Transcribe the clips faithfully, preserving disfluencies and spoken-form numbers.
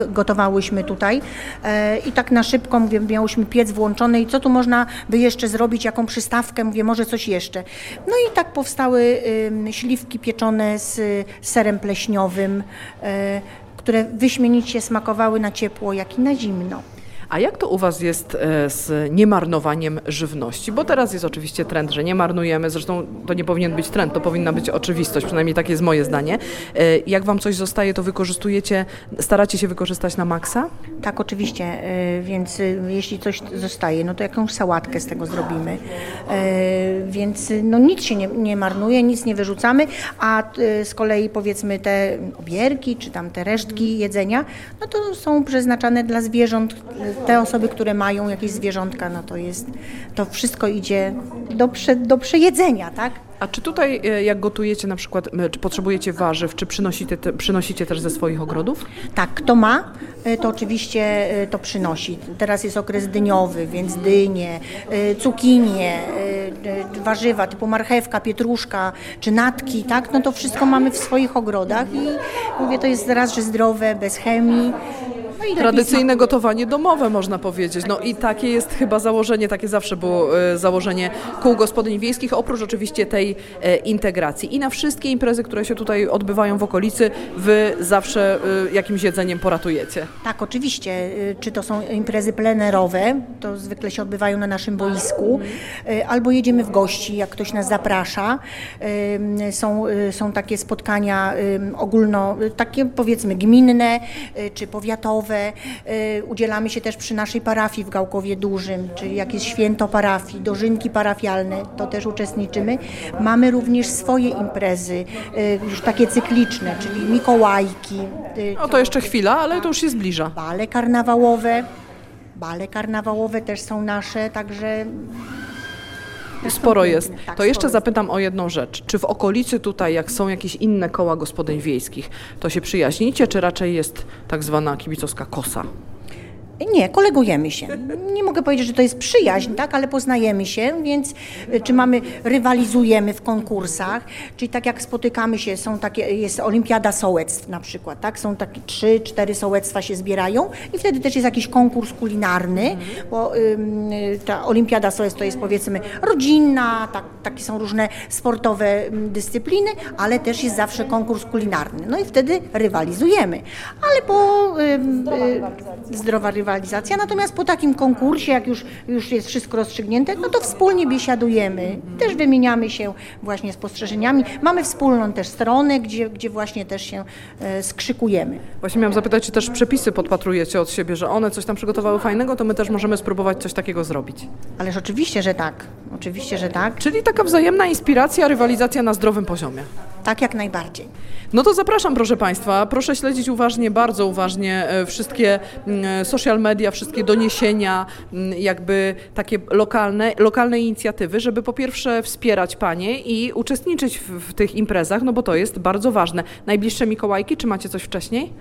Gotowałyśmy tutaj e, i tak na szybko, mówię, miałyśmy piec włączony i co tu można by jeszcze zrobić, jaką przystawkę, mówię, może coś jeszcze. No i tak powstały y, śliwki pieczone z y, serem pleśniowym, y, które wyśmienicie smakowały na ciepło, jak i na zimno. A jak to u Was jest z niemarnowaniem żywności? Bo teraz jest oczywiście trend, że nie marnujemy, zresztą to nie powinien być trend, to powinna być oczywistość, przynajmniej takie jest moje zdanie. Jak Wam coś zostaje, to wykorzystujecie, staracie się wykorzystać na maksa? Tak, oczywiście, więc jeśli coś zostaje, no to jakąś sałatkę z tego zrobimy. Więc no nic się nie, nie marnuje, nic nie wyrzucamy, a z kolei powiedzmy te obierki, czy tam te resztki jedzenia, no to są przeznaczane dla zwierząt. Te osoby, które mają jakieś zwierzątka, no to jest, to wszystko idzie do, prze, do przejedzenia, tak? A czy tutaj jak gotujecie na przykład, czy potrzebujecie warzyw, czy przynosicie, te, przynosicie też ze swoich ogrodów? Tak, kto ma, to oczywiście to przynosi. Teraz jest okres dyniowy, więc dynie, cukinie, warzywa typu marchewka, pietruszka czy natki, tak? No to wszystko mamy w swoich ogrodach i mówię, to jest raz, że zdrowe, bez chemii. No tradycyjne gotowanie domowe, można powiedzieć. No i takie jest chyba założenie, takie zawsze było e, założenie kół gospodyń wiejskich, oprócz oczywiście tej e, integracji. I na wszystkie imprezy, które się tutaj odbywają w okolicy, wy zawsze e, jakimś jedzeniem poratujecie. Tak, oczywiście. Czy to są imprezy plenerowe, to zwykle się odbywają na naszym boisku, e, albo jedziemy w gości, jak ktoś nas zaprasza. E, są, e, są takie spotkania e, ogólno, takie powiedzmy gminne, e, czy powiatowe. Udzielamy się też przy naszej parafii w Gałkowie Dużym, czyli jakieś święto parafii, dożynki parafialne, to też uczestniczymy. Mamy również swoje imprezy, już takie cykliczne, czyli Mikołajki. No to jeszcze chwila, ale to już się zbliża. Bale karnawałowe, bale karnawałowe też są nasze, także... Sporo jest. Tak, to jeszcze sporo zapytam o jedną rzecz. Czy w okolicy tutaj, jak są jakieś inne koła gospodyń wiejskich, to się przyjaźnicie, czy raczej jest tak zwana kibicowska kosa? Nie, kolegujemy się. Nie mogę powiedzieć, że to jest przyjaźń, tak, ale poznajemy się, więc czy mamy, rywalizujemy w konkursach, czyli tak jak spotykamy się, są takie, jest olimpiada sołectw na przykład, tak, są takie trzy, cztery sołectwa się zbierają i wtedy też jest jakiś konkurs kulinarny, bo ym, ta olimpiada sołectw to jest powiedzmy rodzinna, tak, takie są różne sportowe dyscypliny, ale też jest zawsze konkurs kulinarny, no i wtedy rywalizujemy, ale po ym, y, zdrowa rywalizacja. Natomiast po takim konkursie, jak już, już jest wszystko rozstrzygnięte, no to wspólnie biesiadujemy, też wymieniamy się właśnie spostrzeżeniami. Mamy wspólną też stronę, gdzie, gdzie właśnie też się e, skrzykujemy. Właśnie miałam zapytać, czy też przepisy podpatrujecie od siebie, że one coś tam przygotowały fajnego, to my też możemy spróbować coś takiego zrobić. Ależ oczywiście, że tak. Oczywiście, że tak. Czyli taka wzajemna inspiracja, rywalizacja na zdrowym poziomie. Tak, jak najbardziej. No to zapraszam, proszę Państwa, proszę śledzić uważnie, bardzo uważnie wszystkie social media, wszystkie doniesienia, jakby takie lokalne, lokalne inicjatywy, żeby po pierwsze wspierać Panie i uczestniczyć w, w tych imprezach, no bo to jest bardzo ważne. Najbliższe Mikołajki, czy macie coś wcześniej?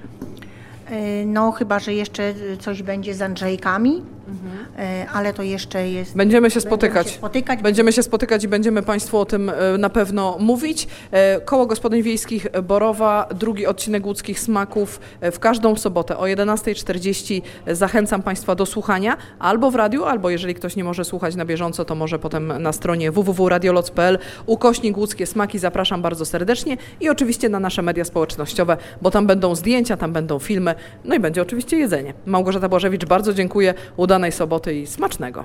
No chyba, że jeszcze coś będzie z Andrzejkami, mhm. ale to jeszcze jest... Będziemy się spotykać. Będziemy się spotykać. Będziemy się spotykać i będziemy Państwu o tym na pewno mówić. Koło Gospodyń Wiejskich Borowa, drugi odcinek Łódzkich Smaków w każdą sobotę o jedenasta czterdzieści. Zachęcam Państwa do słuchania albo w radiu, albo jeżeli ktoś nie może słuchać na bieżąco, to może potem na stronie w w w kropka radioloc kropka p l ukośnik Łódzkie Smaki. Zapraszam bardzo serdecznie i oczywiście na nasze media społecznościowe, bo tam będą zdjęcia, tam będą filmy, no i będzie oczywiście jedzenie. Małgorzata Błażewicz, bardzo dziękuję, udanej soboty i smacznego.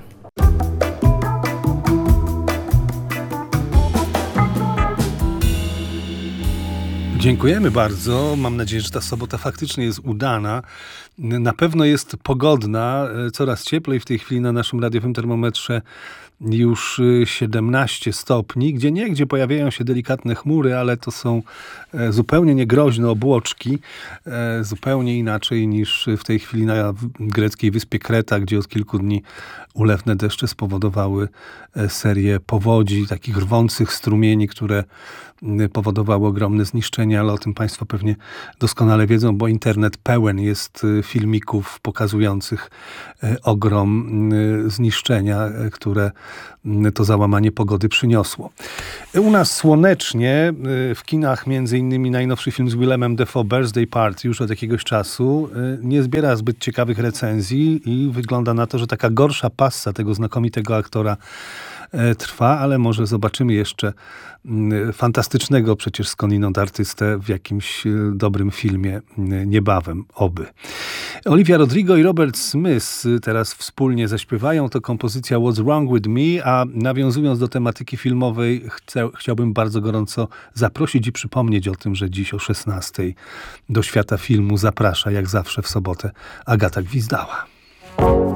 Dziękujemy bardzo. Mam nadzieję, że ta sobota faktycznie jest udana. Na pewno jest pogodna, coraz cieplej w tej chwili na naszym radiowym termometrze już siedemnaście stopni. Gdzie niegdzie pojawiają się delikatne chmury, ale to są zupełnie niegroźne obłoczki. Zupełnie inaczej niż w tej chwili na greckiej wyspie Kreta, gdzie od kilku dni ulewne deszcze spowodowały serię powodzi, takich rwących strumieni, które powodowały ogromne zniszczenia filmie, ale o tym Państwo pewnie doskonale wiedzą, bo internet pełen jest filmików pokazujących ogrom zniszczenia, które to załamanie pogody przyniosło. U nas słonecznie, w kinach między innymi najnowszy film z Willemem Dafoe, Birthday Party, już od jakiegoś czasu, nie zbiera zbyt ciekawych recenzji i wygląda na to, że taka gorsza passa tego znakomitego aktora trwa, ale może zobaczymy jeszcze fantastycznego przecież skądinąd artystę w jakimś dobrym filmie niebawem, oby. Olivia Rodrigo i Robert Smith teraz wspólnie zaśpiewają. To kompozycja What's Wrong With Me, a nawiązując do tematyki filmowej, chcę, chciałbym bardzo gorąco zaprosić i przypomnieć o tym, że dziś o szesnastej do świata filmu zaprasza, jak zawsze w sobotę, Agata Gwizdała.